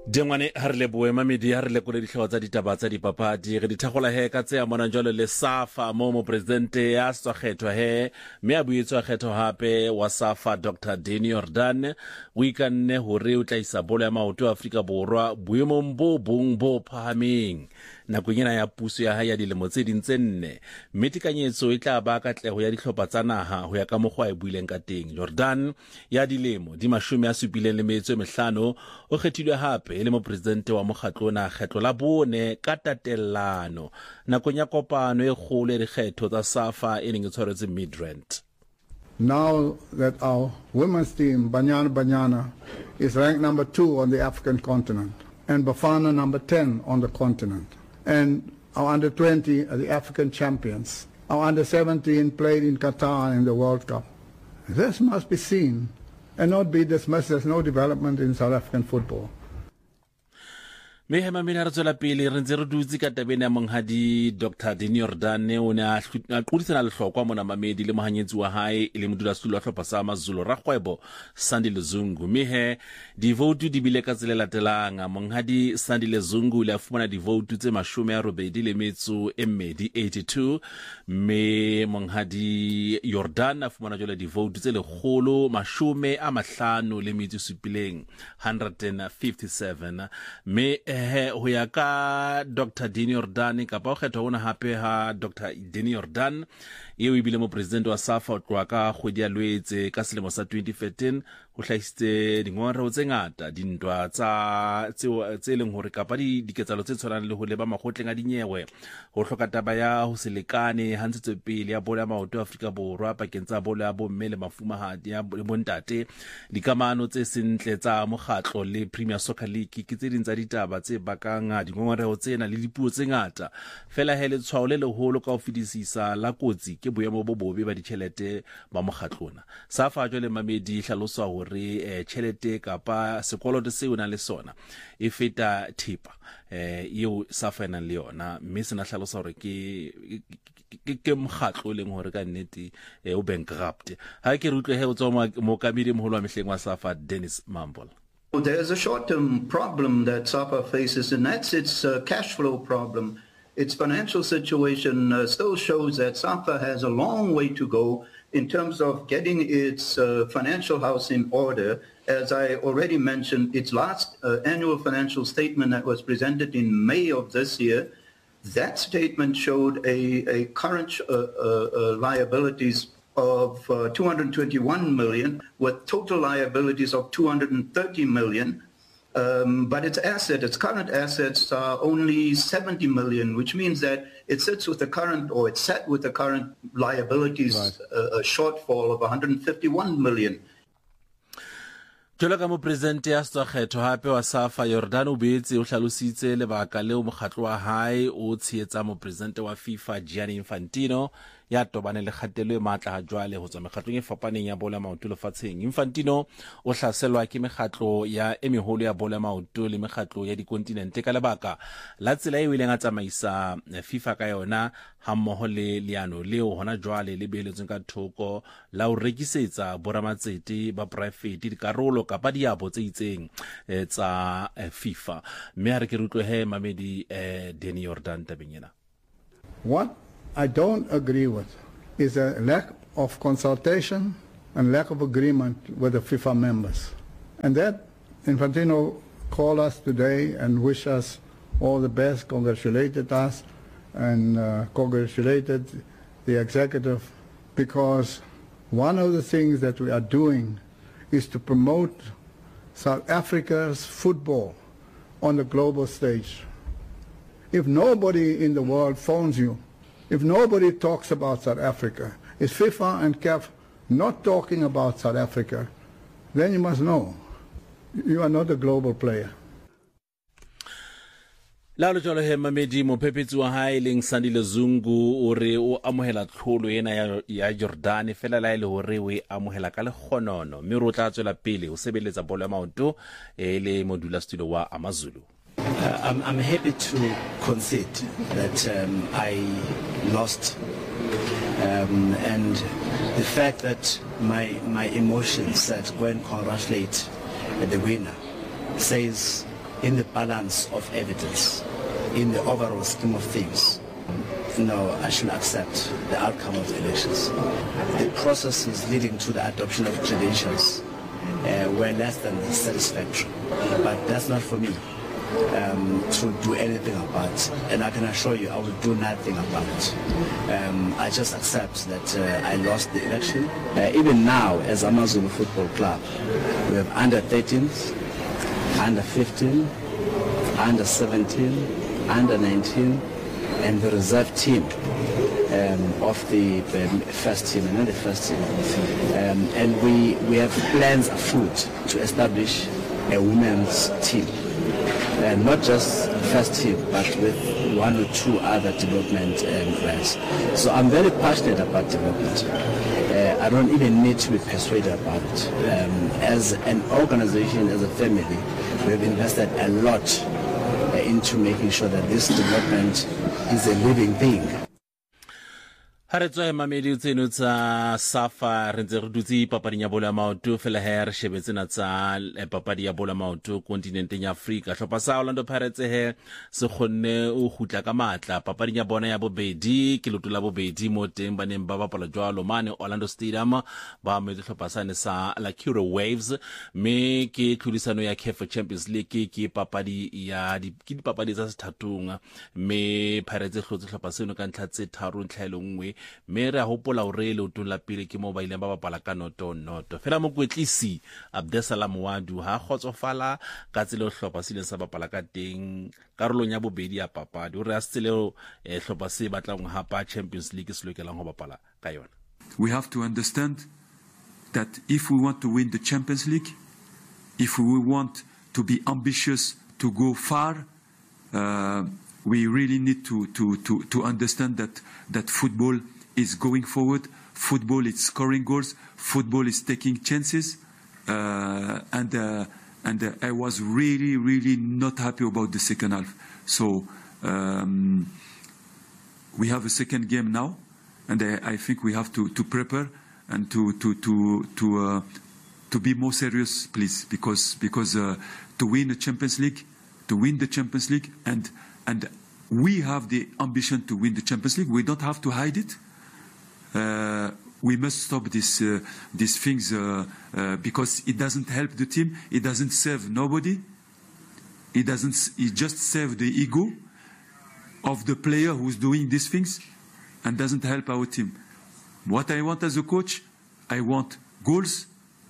Dingwane ha re leboe mamedi ha re lekole ditlhogo tsa ditaba tsa dipapadi re dithagola he ka tse amona jalo le SAFA mo presidente ya swakgetho he me a buetswa kgetho hape wa SAFA Dr. Danny Jordaan o ikanne hore o tla isa bolo ya maoto Afrika Borwa boemong bo bong bo phahameng nakong ena ya puso ya hae ya dilemo tse ding tse 4 mme tekanyetso e tla ba katlego ya dihlopha tsa naha ho ya ka mokgwa e buileng ka teng. Jordaan ya dilemo di 75 o kgethilwe hape le mo presidente wa mokgatlo na kgetlo la bone ka tatellano nakong ya kopano e kgolo ya dikgetho tsa SAFA e neng e tshwaretswe Midrand. Now that our women's team, Banyana Banyana, is ranked number 2 on the African continent, and Bafana number 10 on the continent, and our under-20 are the African champions. Our under-17 played in Qatar in the World Cup. This must be seen and not be dismissed as no development in South African football. Mehema mina re tswela pele re ntse re dutse ka tabeng ya monghadi Dr. Danny Jordaan o ne a qudisana le hlokwa mona mamedi le mohanyetsi wa hae le modulasetulo wa hlopha sa Amazulu Rakgwebo Sandile Zungu. Mehe di vote di bile ka tsela latelang monghadi Sandile Zungu le a fumana di vote tse 82 me monghadi Jordaan a fumana jole di vote tse 157 me ho ya ka Dr. Danny Jordaan kapa o kgetho hona hape ha Dr. Danny Jordaan eo e bile mo president wa SAFA o tloa ka kgwedi ya Lwetse ka selemo sa 2013 ho hlahisitse dingongoreo tse ngata dintwa tse leng hore kapa diketsalo tse tshwanang le ho leba makgotleng a dinyewe ho hloka taba ya ho se lekane ha ntse pele ya bolo ya maoto Afrika Borwa pakeng tsa bolo ya bomme le mafumahadi ya bontate dikamano tse sentle tsa mokgatlo le Premier Soccer League ke tse ding tsa ditaba tse bakang dingongoreo tsena le dipuo tse ngata fela hele tshwao le leholo ka ho fedisisa la kotsi ke boemo bo bobe ba ditjhelete ba mokgatlona. SAFA jole mamedi hlalosa hore tjhelete kapa sekoloto seo na le sona e feta thipa eo SAFA ena le yona mme sena hlalosa hore ke mokgatlo leng hore ka nnete o bankrupt ha ke re utlwe he o tswa mo kamedi moholo wa mehleng wa SAFA Dennis Mambola. There's a short-term problem that SAFA faces, and that's its cash flow problem. Its financial situation still shows that SAFA has a long way to go in terms of getting its financial house in order. As I already mentioned, its last annual financial statement that was presented in May of this year, that statement showed a current liabilities of 221 million with total liabilities of 230 million. But its current assets are only 70 million, which means that it sits with the current, or it's set with the current liabilities, right. A shortfall of 151 million. Jolo ka mo presidente ya swakgetho hape wa SAFA Jordaan o beetse o hlalositse lebaka leo mokgatlo wa hae o tsheetsa mo presidente wa FIFA Gianni Infantino ya tobane le kgatelo e matla ha jwale ho tswa mekgatlong e fapaneng ya bolo ya maoto lefatsheng. Infantino o hlaselwa ke mekgatlo ya emeholo ya bolo ya maoto le mekgatlo ya dikontinente ka lebaka la tsela e wileng a tsamaisa FIFA ka yona ha mmoho le leano leo hona jwale le beeletsweng ka thoko la ho rekisetsa boramatsete ba private dikarolo kapa diabo tse itseng tsa FIFA. Mme ha re ke rutlwe he mamedi Danny Jordaan tabeng ena. What I don't agree with is a lack of consultation and lack of agreement with the FIFA members. And that Infantino called us today and wished us all the best, congratulated us, and congratulated the executive, because one of the things that we are doing is to promote South Africa's football on the global stage. If nobody in the world phones you, if nobody talks about South Africa, if FIFA and CAF not talking about South Africa, then you must know you are not a global player. La lo jolo he mamedi mo phephetsi wa hae leng Sandile Zungu o re o amohela tlholo ena ya Jordaan fela la ile hore we amohela ka le khonono mme ro tla tswela pele o sebeletsa bolo ya maoto le modula studio wa Amazulu. I'm happy to concede that I lost, and the fact that my emotions that go and congratulate the winner says in the balance of evidence, in the overall scheme of things, no, I should accept the outcome of the elections. The processes leading to the adoption of credentials were less than satisfactory, but that's not for me to do anything about it, and I can assure you I will do nothing about it. I just accept that I lost the election. Even now, as Amazulu Football Club, we have under 13s, under 15, under 17, under 19, and the reserve team of the first team, and not the first team. And we have plans afoot to establish a women's team. Not just first team, but with one or two other development plans. So I'm very passionate about development. I don't even need to be persuaded about it. As an organization, as a family, we have invested a lot into making sure that this development is a living thing. Ha re tswa mamedi tseno tsa SAFA re ntse re dutse papading ya bolo ya maoto fela he re shebetsena tsa papadi ya bolo ya maoto kontinenteng ya Afrika. Hlopha sa Orlando Pirates he se kgonne o hutla ka matla papading ya bona ya bobedi ke loto la bobedi mo teng ba neng ba bapala jwalo mane Orlando Stadium ba me hlopha sa ne sa Lakura Waves me ke tlhodisano ya CAF Champions League ke papadi ya dipapadi tsa sethatung me Pirates hlotse hlopha seno ka ntlha tse tharo ntlhaelo nngwe me re hopola o re le la pele ke mo ba ileng ba bapala ka noto fela mokwetlisi Abdesalam Wadu ha khotsofala ka tsela o hlopha se ile sa bapala ka teng karolong ya bobedi ya papadi o re a tsele hlopha se batlang hapa Champions League se lokelang ho bapala ka yona. We have to understand that if we want to win the Champions League, if we want to be ambitious to go far, we really need to understand that football is going forward, football is scoring goals, football is taking chances, and I was really not happy about the second half. So we have a second game now, and I think we have to prepare and to be more serious, please, because to win the Champions League, and we have the ambition to win the Champions League. We don't have to hide it. We must stop these things because it doesn't help the team. It doesn't serve nobody. It just serves the ego of the player who's doing these things and doesn't help our team. What I want as a coach, I want goals,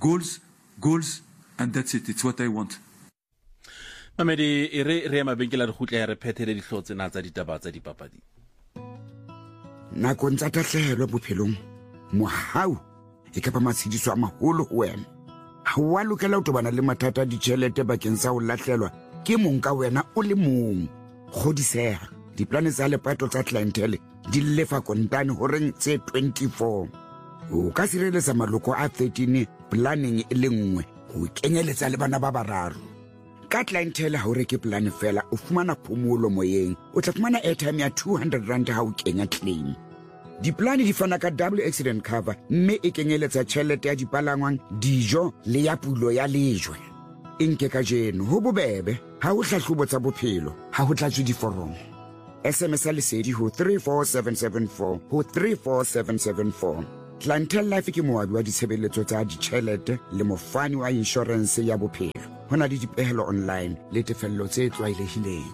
and that's it. It's what I want. Mamedi re mabenkela re khutla ya re phethele dihlotse na tsa ditaba tsa dipapadi. Nakong tsa tahlehelo bophelong mohau e ka ba matshidiso a maholo ho wena. Ha wa lokela ho tobana le mathata a ditjhelete bakeng sa ho lahlelwa ke mong ka wena o le mong. Kgodiseha diplane tsa lepato tsa clientele di lefa kontane ho reng tse 24. O ka sireletsa maloko a 13 planning e le nngwe ho kenyeletsa le bana ba bararo. Ka clientele ha o reke plan fela o fumana phomolo moyeng o tla fumana airtime ya 200 rand ha o kenya claim. Diplane di fana ka double accident cover mme e kenyeletsa tjhelete ya dipalangwang dijo le ya pulo ya lejwe. Inke ka jeno ho bobebe ha o hlahlobo tsa bophelo ha ho tlatswe diforomo. SMS lesedi ho 34774 ho 34774. Clientele Life ke moabi wa ditshebeletso tsa ditjhelete le mofani wa insurance ya bophelo. Hona le dipehelo online le tefello tse tlwaelehileng.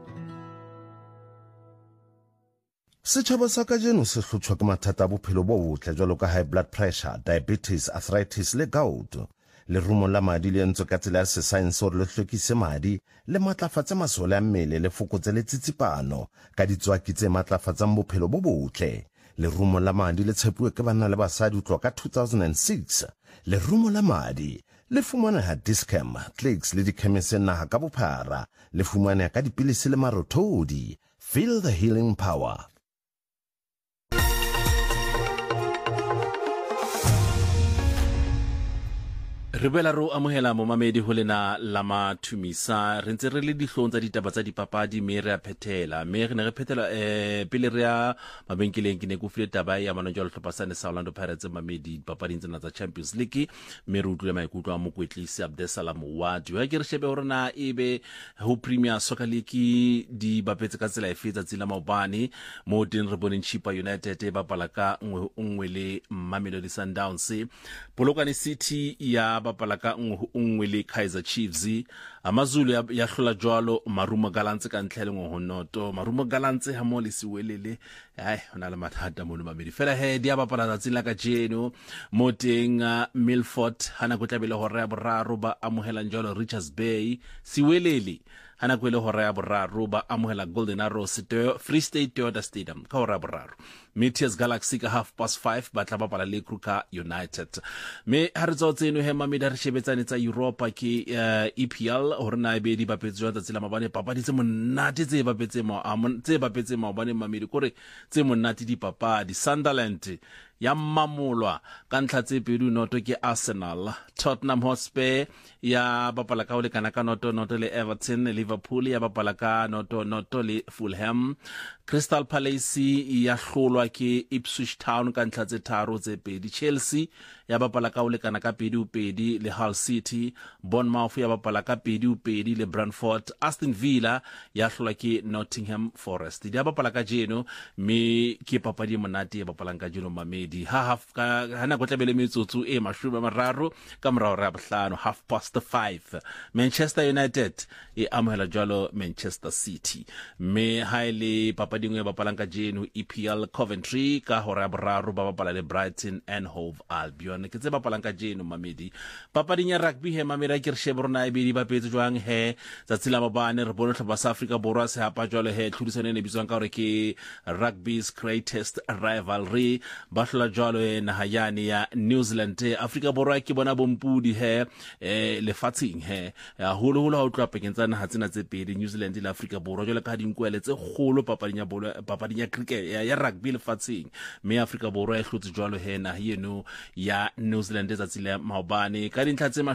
Setjhaba sa kajeno se hlotshwa ke mathata a bophelo bo botle jwalo ka high blood pressure, diabetes, arthritis le gout. Lerumo la madi le ntse ka tsela ya science hore le hlwekise madi le matlafatse masole a mmele le fokotse le tsitsipano ka ditswaki tse matlafatsang bophelo bo botle. Lerumo la madi le tshepuwe ke banna le basadi ho tloha ka 2006. Lerumo la madi le fumaneha Dischem, Clicks le dikhemisi naha ka bophara. Le fumaneha ka dipilisi le marothodi. Feel the healing power. re bela ro amohela momamedi ho lena la mathumisa re ntse re le dihlong tsa ditaba tsa dipapadi mme re a phethela mme re ne re phethela pele re ya mabenkeleng ke ne go file taba ya manojwa le hlopasane sa Orlando Pirates mamedi dipapading tsena tsa Champions League mme re utlwile maikutlo a mokwetlisi Abdesalam Wadi wa ke re shebe hore na ebe ho Premier Soccer League di bapetse ka tsela e fetsa tsela maobane mo teng re boneng Chipa United ba pala ka nngwe le Mamelodi Sundowns Polokwane City ya bapala ka nngwe le Kaizer Chiefs amazulu ya hlola jwalo Marumo Gallants ka ntlhele ngohonoto Marumo Gallants ha mo le siwelele hona le mathata mo mamedi fela di ya bapala tsatsing la ka jeno mo teng Milford hana go tlabele hore ya boraro ba amohela njalo Richards Bay siwelele hana kwele hora ya boraro ba amohela Golden Arrows Free State Toyota Stadium ka hora ya boraro Meteors Galaxy ka 5:30 ba tla bapala le Kruger United me ha re tseno he mamedi re shebetsane tsa Europa ke EPL hore na e be di bapetse jwa tsa tsela mabane papadi tse monate tse bapetse mabane mamedi kore tse monate di papadi Sunderland ya mamolwa ka ntlha tse pedi noto ke Arsenal Tottenham Hotspur ya bapala ka ole kana ka noto le Everton Liverpool ya bapala ka noto le Fulham Crystal Palace ya hlolwa ke Ipswich Town ka ntlha tse tharo tse pedi Chelsea ya bapala ka ole kana ka pedi le Hull City Bournemouth ya bapala ka pedi le Brentford Aston Villa ya hlolwa ke Nottingham Forest di ya bapala ka jeno me ke papadi monate ya bapala ka jeno mamedi hana go tlabele metsotso e 30 ka morao ra bohlano 5:30 Manchester United e amohela jalo Manchester City me haile papadi ngwe bapala ka jeno EPL Coventry ka hora ya boraro ba bapala le Brighton and Hove Albion ke tse bapala ka jeno mamedi papadi ya rugby he mamedi ke re sheborona e be di bapetse jwang he tsatsila mabane re bona tlhopha sa Africa Borwa se hapa jalo he tlhodisane ne bitswang ka hore ke rugby's greatest rivalry ba hlola jalo na hayani ya New Zealand Africa Borwa ke bona bompudi he lefatsheng he holo ha o tloa pekentsana ha tsena tse pedi New Zealand le Africa Borwa jalo ka dinkwele tse kgolo papading ya cricket ya rugby lefatsheng me Africa Borwa e hlotse jalo he na yeno ya New Zealand tsatsile maobane ka dintlha tse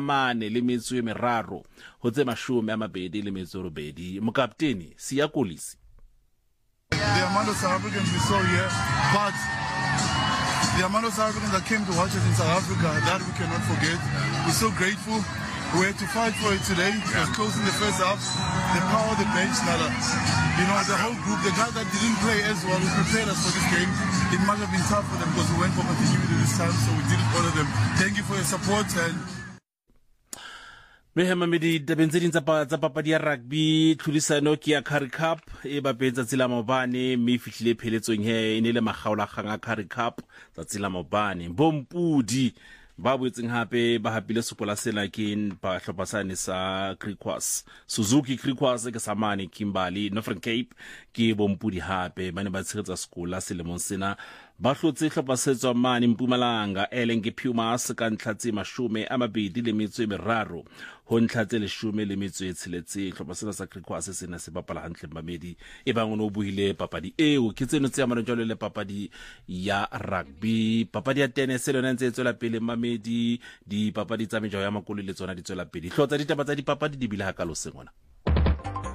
43 ho tse 22 mokapteni Siya Kolisi. The amount of South Africans we saw here, but the amount of South Africans that came to watch us in South Africa, that we cannot forget. We're so grateful. We had to fight for it today. It was close in the first half. The power of the bench, Nala. You know, the whole group, the guys that didn't play as well, who prepared us for this game, it must have been tough for them because we went for continuity this time, so we didn't honor them. Thank you for your support and Mehema medi tabeng tse ding tsa papadi ya rugby tlhodisano ke ya Currie Cup e bapetsa tsela maobane mme fihlile pheletsong he ene le magaola gang a Currie Cup tsa tsela maobane bompudi ba boetseng hape ba hapile sekola sena ke ba hlopasane sa Griquas Suzuki Griquas ke samane Kimberley Northern Cape ke bompudi hape bane ba tshegetsa sekola selemong sena ba hlotse hlopasetswa mane Mpumalanga Elenge Pumas ka ntlhatse 23 ho ntlhatse 16 hlopasela sa Griquas sena se bapala hantle mamedi e bang o no buhile papadi eo ke tseno tse amana jalo le papadi ya rugby papadi ya tennis le yona ntse tswela pele mamedi di papadi tsa mejao ya makolo le tsona di tswela pele hlotsa ditaba tsa dipapadi di bile ha ka lo sengona